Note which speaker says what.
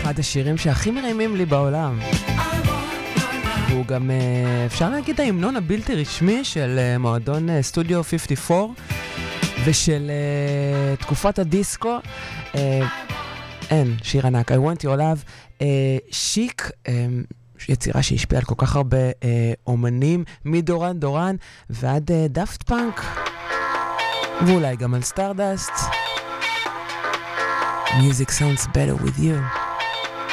Speaker 1: אחד השירים שהכי מרימים לי בעולם. הוא גם, אפשר להגיד, ההמנון הבלתי רשמי של מועדון סטודיו 54 ושל תקופת הדיסקו. אין, שיר ענק, I want your love. שיק, יצירה שהשפיעה על כל כך הרבה אומנים, מדורן דורן ועד דאפט פאנק, ואולי גם על סטארדסט. Music sounds better with you.